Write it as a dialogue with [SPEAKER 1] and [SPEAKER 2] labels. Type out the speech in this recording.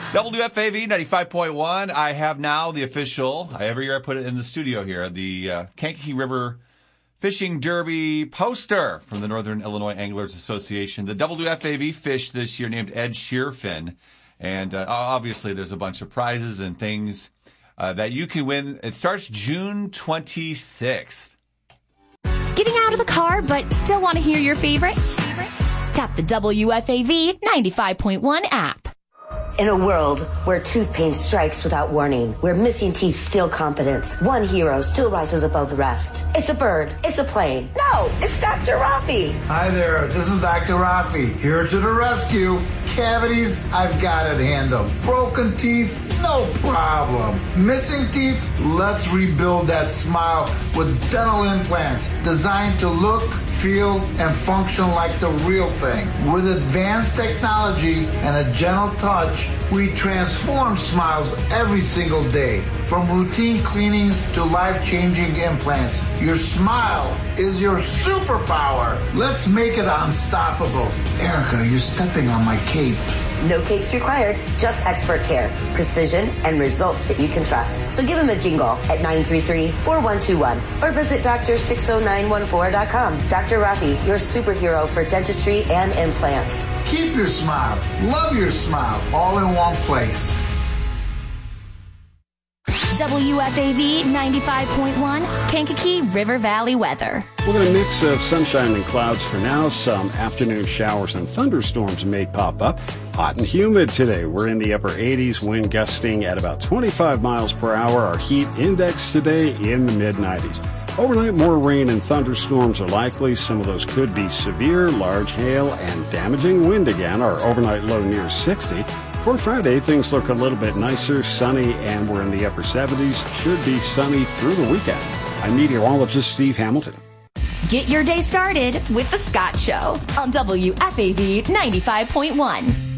[SPEAKER 1] WFAV 95.1. I have now the official, every year I put it in the studio here, the Kankakee River Fishing Derby poster from the Northern Illinois Anglers Association. The WFAV fish this year named Ed Shearfin. And obviously there's a bunch of prizes and things that you can win. It starts June 26th.
[SPEAKER 2] Getting out of the car but still want to hear your favorites? Tap the WFAV 95.1 app.
[SPEAKER 3] In a world where tooth pain strikes without warning, where missing teeth steal confidence, one hero still rises above the rest. It's a bird. It's a plane. No, it's Dr. Rafi.
[SPEAKER 4] Hi there, this is Dr. Rafi, here to the rescue. Cavities, I've got it handled. Broken teeth, no problem. Missing teeth, let's rebuild that smile with dental implants designed to look, feel, and function like the real thing. With advanced technology and a gentle touch, we transform smiles every single day. From routine cleanings to life-changing implants, your smile is your superpower. Let's make it unstoppable. Erica, you're stepping on my cape.
[SPEAKER 3] No capes required, just expert care, precision, and results that you can trust. So give him a jingle at 933-4121 or visit Dr.60914.com. Dr. Rafi, your superhero for dentistry and implants.
[SPEAKER 4] Keep your smile, love your smile, all in one place.
[SPEAKER 2] WFAV 95.1, Kankakee River Valley weather.
[SPEAKER 5] We're going to mix of sunshine and clouds for now. Some afternoon showers and thunderstorms may pop up. Hot and humid today. We're in the upper 80s, wind gusting at about 25 miles per hour. Our heat index today in the mid-90s. Overnight, more rain and thunderstorms are likely. Some of those could be severe, large hail, and damaging wind again. Our overnight low near 60. For Friday, things look a little bit nicer, sunny, and we're in the upper 70s. Should be sunny through the weekend. I'm meteorologist Steve Hamilton.
[SPEAKER 2] Get your day started with The Scott Show on WFAV 95.1.